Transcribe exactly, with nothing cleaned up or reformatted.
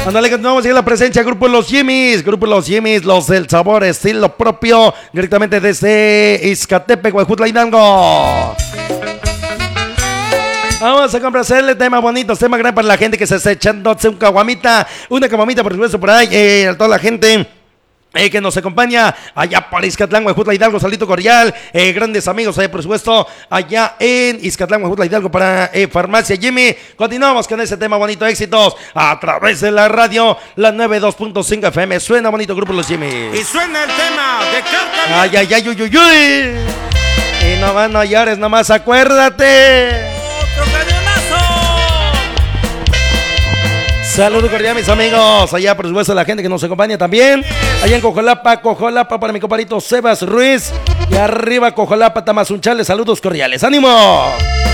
Ándale, continuamos en la presencia. Grupo Los Jimmys, Grupo Los Jimmys, los del sabor, estilo propio, directamente desde Izcatepec, Huejutla, Hidalgo. Vamos a complacerle temas bonitos, temas grandes para la gente que se está echándose un caguamita, una caguamita, por supuesto, por ahí, eh, a toda la gente Eh, que nos acompaña allá por Izcatlán, Huejutla, Hidalgo, Salito Cordial, eh, grandes amigos, eh, por supuesto, allá en Izcatlán, Huejutla, Hidalgo, para eh, Farmacia Jimmy. Continuamos con ese tema bonito, éxitos a través de la radio, la noventa y dos punto cinco F M. Suena bonito, Grupo Los Jimmy. Y suena el tema de Carta. Ay, ay, ay, uy, uy, uy. Y no más no llores, nomás acuérdate. Saludos cordiales, mis amigos. Allá, por supuesto, la gente que nos acompaña también. Allá en Cojolapa, Cojolapa, para mi compadrito Sebas Ruiz. Y arriba, Cojolapa, Tamazunchales. Saludos cordiales. ¡Ánimo!